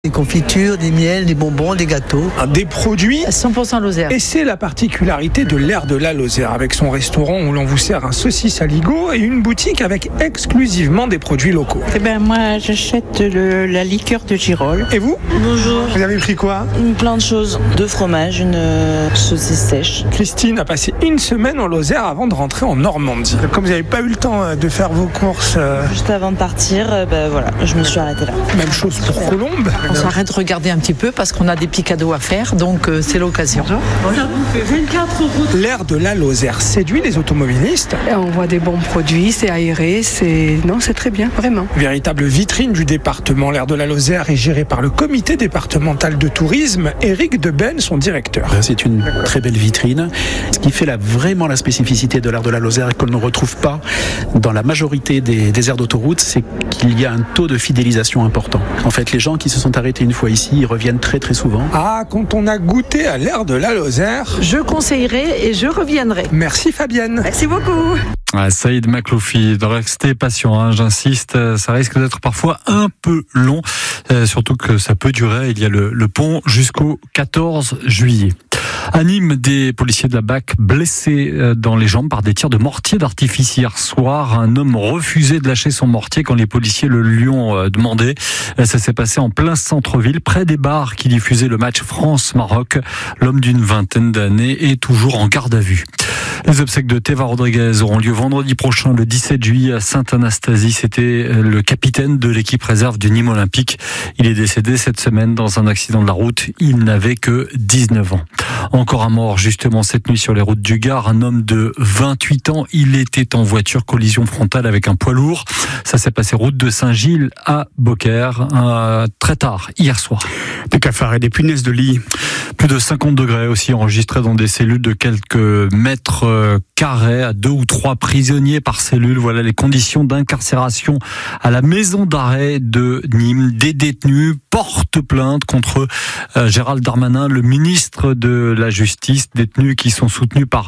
Des confitures, des miels, des bonbons, des gâteaux. Des produits 100% Lozère. Et c'est la particularité de l'air de la Lozère, avec son restaurant où l'on vous sert un saucisse aligot et une boutique avec exclusivement des produits locaux. Eh ben moi j'achète la liqueur de girolles. Et vous ? Bonjour. Vous avez pris quoi ? Plein de choses. 2 fromages, une saucisse sèche. Christine a passé une semaine en Lozère avant de rentrer en Normandie. Comme vous n'avez pas eu le temps de faire vos courses... Juste avant de partir, voilà, je me suis arrêtée là. Même chose pour Colombe. On s'arrête de regarder un petit peu parce qu'on a des petits cadeaux à faire, donc c'est l'occasion. Ça vous fait 24 €. L'air de la Lozère séduit les automobilistes. Et on voit des bons produits, c'est aéré, c'est très bien, vraiment. Véritable vitrine du département, l'air de la Lozère est géré par le comité départemental de tourisme. Éric Deben, son directeur. C'est une très belle vitrine. Ce qui fait vraiment la spécificité de l'air de la Lozère et qu'on ne retrouve pas dans la majorité des aires d'autoroute, c'est qu'il y a un taux de fidélisation important. En fait, les gens qui se sont arrêtés une fois ici, ils reviennent très très souvent. Ah, quand on a goûté à l'air de la Lozère... Je conseillerais et je reviendrai. Merci Fabienne. Merci beaucoup. Saïd Makloufi, restez patient, j'insiste, ça risque d'être parfois un peu long, surtout que ça peut durer. Il y a le pont jusqu'au 14 juillet. À Nîmes, des policiers de la BAC blessés dans les jambes par des tirs de mortier d'artifice hier soir. Un homme refusait de lâcher son mortier quand les policiers le lui ont demandé. Ça s'est passé en plein centre-ville, près des bars qui diffusaient le match France-Maroc. L'homme d'une vingtaine d'années est toujours en garde à vue. Les obsèques de Teva Rodriguez auront lieu vendredi prochain, le 17 juillet à Sainte-Anastasie. C'était le capitaine de l'équipe réserve du Nîmes Olympique. Il est décédé cette semaine dans un accident de la route. Il n'avait que 19 ans. Encore un mort justement cette nuit sur les routes du Gard. Un homme de 28 ans. Il était en voiture, collision frontale avec un poids lourd. Ça s'est passé route de Saint-Gilles à Beaucaire très tard hier soir. Des cafards et des punaises de lit. Plus de 50 degrés aussi enregistrés dans des cellules de quelques mètres carrés, à 2 ou 3 prisonniers par cellule. Voilà les conditions d'incarcération à la maison d'arrêt de Nîmes. Des détenus portent plainte contre Gérald Darmanin, le ministre de la Justice. Détenus qui sont soutenus par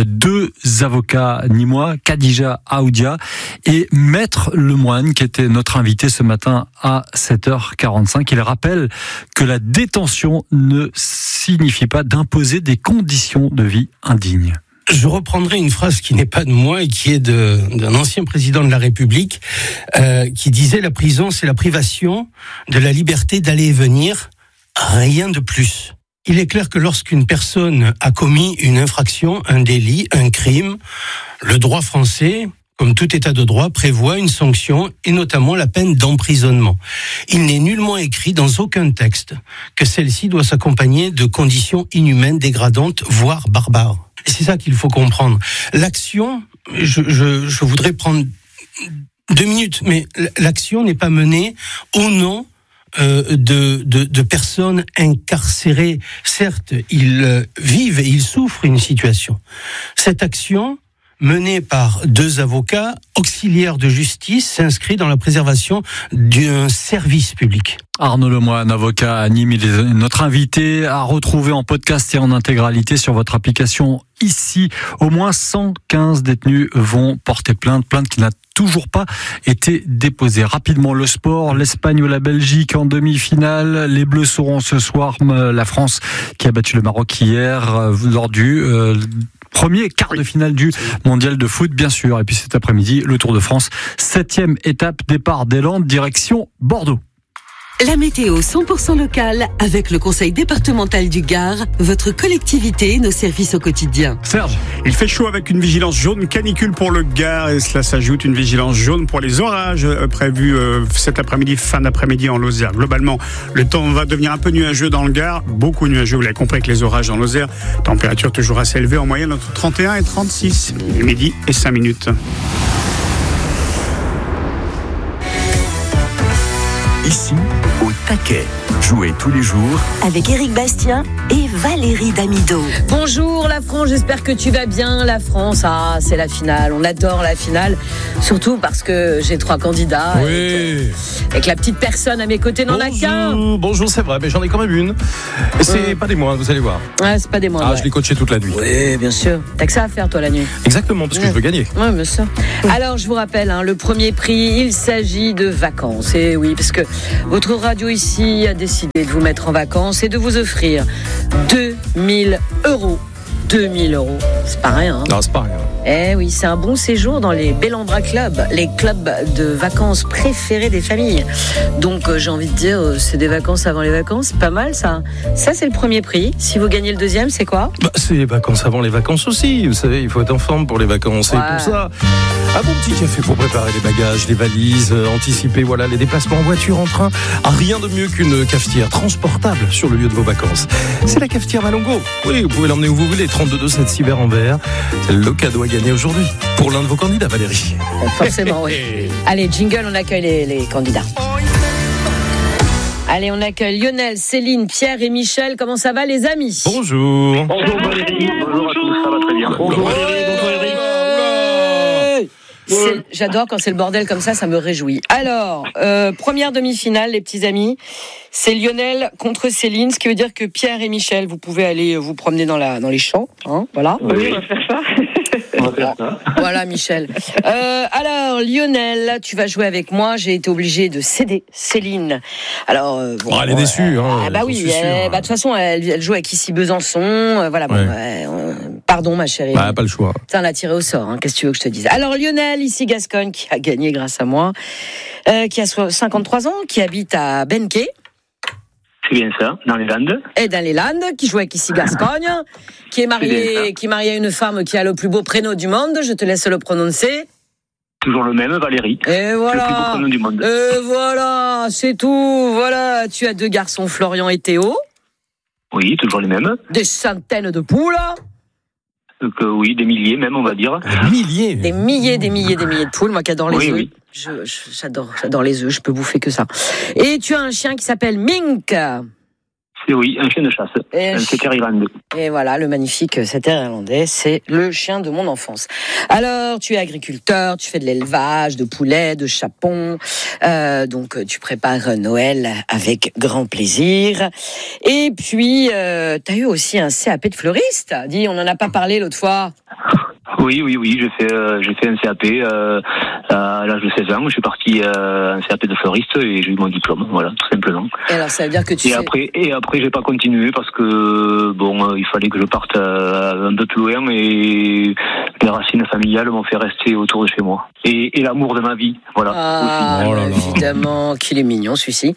2 avocats nîmois, Khadija Aoudia et Maître Lemoine, qui était notre invité ce matin à 7h45. Il rappelle que la détention ne signifie pas d'imposer des conditions de vie indignes. Je reprendrai une phrase qui n'est pas de moi et qui est d'un ancien président de la République qui disait: la prison, c'est la privation de la liberté d'aller et venir, rien de plus. Il est clair que lorsqu'une personne a commis une infraction, un délit, un crime, le droit français, comme tout état de droit, prévoit une sanction et notamment la peine d'emprisonnement. Il n'est nullement écrit dans aucun texte que celle-ci doit s'accompagner de conditions inhumaines, dégradantes, voire barbares. Et c'est ça qu'il faut comprendre. L'action, je voudrais prendre 2 minutes, mais l'action n'est pas menée au nom de personnes incarcérées. Certes, ils vivent et ils souffrent une situation. Cette action, menée par 2 avocats auxiliaires de justice, s'inscrit dans la préservation d'un service public. Arnaud Lemoine, avocat à Nîmes, il est notre invité à retrouver en podcast et en intégralité sur votre application ici. Au moins 115 détenus vont porter plainte qui n'a toujours pas été déposée. Rapidement, le sport, l'Espagne ou la Belgique en demi-finale. Les Bleus sauront ce soir la France qui a battu le Maroc hier lors du premier quart de finale du mondial de foot, bien sûr. Et puis cet après-midi, le Tour de France, 7e étape, départ des Landes, direction Bordeaux. La météo 100% locale avec le conseil départemental du Gard, votre collectivité et nos services au quotidien. Serge, il fait chaud avec une vigilance jaune canicule pour le Gard et cela s'ajoute une vigilance jaune pour les orages prévus cet après-midi, fin d'après-midi en Lozère. Globalement, le temps va devenir un peu nuageux dans le Gard, beaucoup nuageux, vous l'avez compris avec les orages en Lozère. Température toujours assez élevée, en moyenne entre 31 et 36, midi et 5 minutes. Ici, au taquet. Jouez tous les jours avec Éric Bastien et Valérie Damido. Bonjour la France, j'espère que tu vas bien. La France, c'est la finale, on adore la finale, surtout parce que j'ai 3 candidats. Oui. Et que la petite personne à mes côtés n'en a qu'un. Bonjour, c'est vrai, mais j'en ai quand même une. Et c'est pas des moindres, vous allez voir. Ouais, c'est pas des moindres. Je l'ai coaché toute la nuit. Oui, bien sûr. T'as que ça à faire toi la nuit. Exactement, parce que je veux gagner. Oui, bien sûr. Alors je vous rappelle, le premier prix, il s'agit de vacances. Et oui, parce que votre radio ici Bercy a décidé de vous mettre en vacances et de vous offrir 2000 €. 2000 €, c'est pas rien. Hein. Non, c'est pas rien. Eh oui, c'est un bon séjour dans les Bellambra Club, les clubs de vacances préférés des familles. Donc j'ai envie de dire, c'est des vacances avant les vacances, c'est pas mal ça. Ça c'est le premier prix. Si vous gagnez le deuxième, c'est quoi ? C'est les vacances avant les vacances aussi. Vous savez, il faut être en forme pour les vacances. Ouais. Et pour ça, un bon petit café pour préparer les bagages, les valises, anticiper les déplacements en voiture, en train. Rien de mieux qu'une cafetière transportable sur le lieu de vos vacances. C'est la cafetière Malongo. Oui, vous pouvez l'emmener où vous voulez. 32,276 verres en verre. C'est le cadeau à gagner aujourd'hui pour l'un de vos candidats, Valérie. Forcément, oui. Allez, jingle, on accueille les candidats. Allez, on accueille Lionel, Céline, Pierre et Michel. Comment ça va, les amis ? Bonjour. Bonjour Valérie. Bonjour à tous, ça va très bien. Bonjour Valérie, bonjour Eric. J'adore quand c'est le bordel comme ça me réjouit. Alors, première demi-finale, les petits amis. C'est Lionel contre Céline, ce qui veut dire que Pierre et Michel, vous pouvez aller vous promener dans les champs. Hein, voilà. Oui, on va faire ça. Voilà, Michel. Alors, Lionel, tu vas jouer avec moi. J'ai été obligée de céder Céline. Alors, elle est déçue. Oui. De toute façon, elle joue avec Ici Besançon. Pardon, ma chérie. Pas le choix. Ça, on l'a tiré au sort. Qu'est-ce que tu veux que je te dise ? Alors, Lionel, ici Gascogne, qui a gagné grâce à moi, qui a 53 ans, qui habite à Benquet. C'est bien ça, dans les Landes. Et dans les Landes, qui joue avec ici Gascogne, qui est marié à une femme qui a le plus beau prénom du monde. Je te laisse le prononcer. Toujours le même, Valérie. Et voilà. Le plus beau prénom du monde. Et voilà, c'est tout. Voilà, tu as 2 garçons, Florian et Théo. Oui, toujours les mêmes. Des centaines de poules. Oui, des milliers même, on va dire. Des milliers de poules. Moi qui adore les œufs. Oui. J'adore les œufs, je peux bouffer que ça. Et tu as un chien qui s'appelle Mink. Oui, un chien de chasse, un setter irlandais. Et voilà, le magnifique setter irlandais, c'est le chien de mon enfance. Alors, tu es agriculteur, tu fais de l'élevage, de poulets, de chapons, donc tu prépares Noël avec grand plaisir. Et puis, tu as eu aussi un CAP de fleuriste. Dis, on n'en a pas parlé l'autre fois. Oui, j'ai fait un CAP à l'âge de 16 ans. Je suis parti en CAP de fleuriste et j'ai eu mon diplôme, voilà, tout simplement. Et alors, ça veut dire que après, j'ai pas continué parce que il fallait que je parte un peu plus loin et les racines familiales m'ont fait rester autour de chez moi. Et l'amour de ma vie, voilà. Évidemment, qu'il est mignon celui-ci.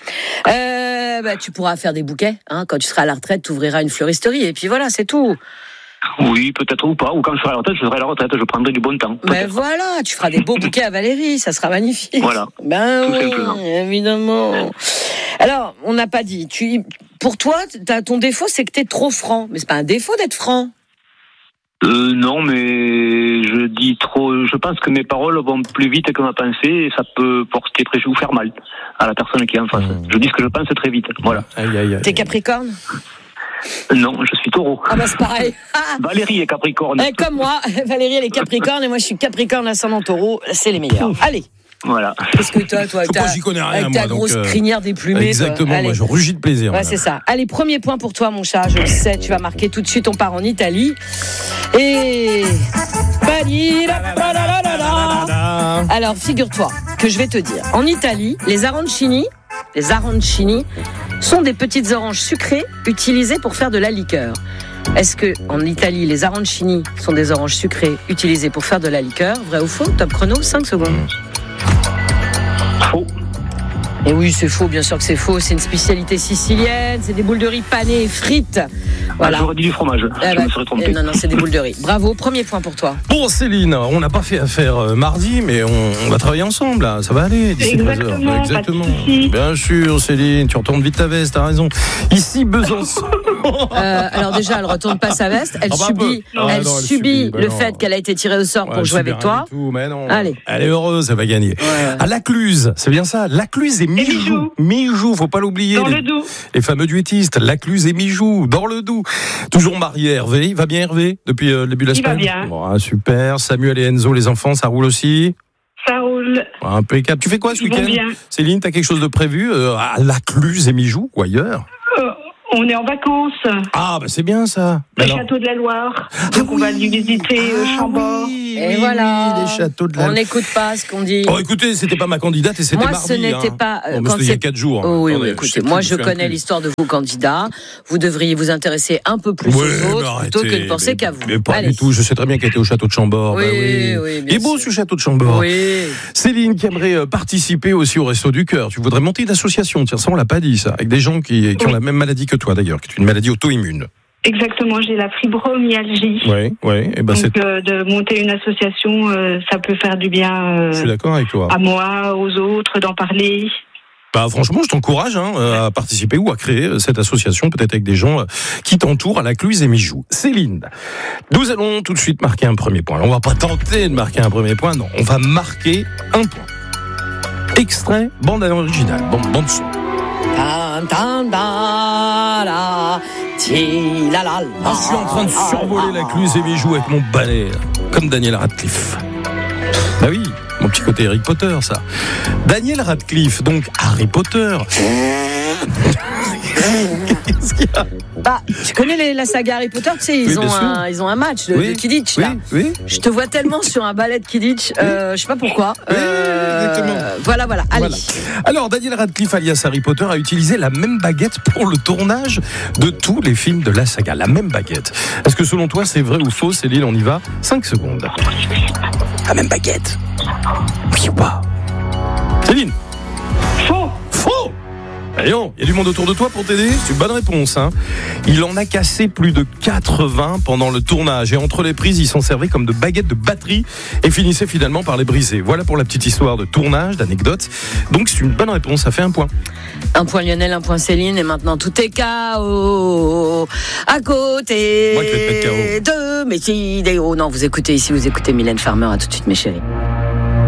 Tu pourras faire des bouquets, hein. Quand tu seras à la retraite, tu ouvriras une fleuristerie et puis voilà, c'est tout. Oui, peut-être ou pas. Ou quand je serai à la retraite, je prendrai du bon temps. Ben voilà, tu feras des beaux bouquets à Valérie, ça sera magnifique. Voilà. Ben oui, évidemment. Alors, on n'a pas dit. Pour toi, ton défaut, c'est que t'es trop franc. Mais c'est pas un défaut d'être franc. Non, mais je dis trop. Je pense que mes paroles vont plus vite que ma pensée et ça peut porter préjudice ou faire mal à la personne qui est en face. Je dis ce que je pense très vite. Voilà. T'es Capricorne ? Non, je suis Taureau. Ah bah c'est pareil. Valérie est Capricorne. Comme moi, Valérie elle est Capricorne et moi je suis Capricorne ascendant Taureau, c'est les meilleurs. Allez. Voilà. Parce que toi, j'y connais rien, avec ta grosse crinière déplumée. Exactement, moi je rugis de plaisir. Ouais, c'est ça. Allez, premier point pour toi, mon chat. Je le sais, tu vas marquer tout de suite. On part en Italie. Et alors, figure-toi que je vais te dire. En Italie, les arancini sont des petites oranges sucrées utilisées pour faire de la liqueur. Est-ce que en Italie, les arancini sont des oranges sucrées utilisées pour faire de la liqueur ? Vrai ou faux ? Top chrono, 5 secondes. Faux. Et oui, c'est faux, bien sûr que c'est faux. C'est une spécialité sicilienne, c'est des boules de riz panées et frites. Voilà. J'aurais dit du fromage, je me serais trompé. Non, c'est des boules de riz. Bravo, premier point pour toi. Bon, Céline, on n'a pas fait affaire mardi, mais on va travailler ensemble, là. Ça va aller d'ici 13h. Exactement. Bien sûr, Céline, tu retournes vite ta veste, t'as raison. Ici, Besançon. Alors déjà, elle retourne pas sa veste, elle subit le fait qu'elle a été tirée au sort pour jouer avec toi. Mais non. Allez. Elle est heureuse, elle va gagner. Ouais. À Lacluse, c'est bien ça. Lacluse et Mijoux. Mijoux, faut pas l'oublier. Dans le Doubs. Les fameux duettistes, Lacluse et Mijoux, dans le Doubs. Toujours marié Hervé. Il va bien Hervé depuis le début de la semaine ? Il va bien. Bon, super. Samuel et Enzo, les enfants, ça roule aussi ? Ça roule. Impeccable. Tu fais quoi ce week-end ? Céline, t'as quelque chose de prévu à Lacluse et Mijoux ou ailleurs ? On est en vacances. Ah, bah c'est bien ça. Le château de la Loire. Donc on va lui visiter Chambord. Et voilà. Les châteaux de la... On n'écoute pas ce qu'on dit. Oh, écoutez, c'était pas ma candidate et c'était moi, mardi. Ce n'était pas. C'était il y a 4 jours. Oh, oui, écoutez, moi, je connais l'histoire de vos candidats. Vous devriez vous intéresser un peu plus aux autres plutôt que de penser qu'à vous. Mais pas du tout. Je sais très bien qu'elle était au château de Chambord. Oui. Il est beau ce château de Chambord. Oui. Céline qui aimerait participer aussi au Resto du Cœur. Tu voudrais monter une association. Tiens, ça, on l'a pas dit, ça. Avec des gens qui ont la même maladie que toi, d'ailleurs, qui est une maladie auto-immune. Exactement, j'ai la fibromyalgie. Oui. Et ben donc de monter une association, ça peut faire du bien. Je suis d'accord avec toi. À moi, aux autres, d'en parler. Bah franchement, je t'encourage à participer ou à créer cette association, peut-être avec des gens qui t'entourent à la Cluse et Mijoux. Céline, nous allons tout de suite marquer un premier point. On va pas tenter de marquer un premier point, non. On va marquer un point. Extrait, bande originale, bande son. Je suis en train de survoler la Cluse et Mijoux avec mon balai, comme Daniel Radcliffe. Bah oui, mon petit côté Harry Potter, ça. Daniel Radcliffe, donc Harry Potter. Qu'est-ce qu'il y a ? Bah, tu connais la saga Harry Potter, tu sais, ils ont un match de Quidditch, là. Oui. Je te vois tellement sur un ballet de Quidditch, je sais pas pourquoi. Exactement. Voilà, allez. Voilà. Alors, Daniel Radcliffe, alias Harry Potter, a utilisé la même baguette pour le tournage de tous les films de la saga. La même baguette. Est-ce que selon toi, c'est vrai ou faux, Céline ? On y va. 5 secondes. La même baguette. Oui ou pas ? Céline ? Faux. Allez, il y a du monde autour de toi pour t'aider. C'est une bonne réponse. Il en a cassé plus de 80 pendant le tournage. Et entre les prises, ils s'en servaient comme de baguettes de batterie et finissaient finalement par les briser. Voilà pour la petite histoire de tournage, d'anecdote. Donc c'est une bonne réponse, ça fait un point. Un point Lionel, un point Céline. Et maintenant tout est KO à côté Moi qui vais te mettre KO. de mes idéaux. Non, vous écoutez Mylène Farmer. À tout de suite mes chéris.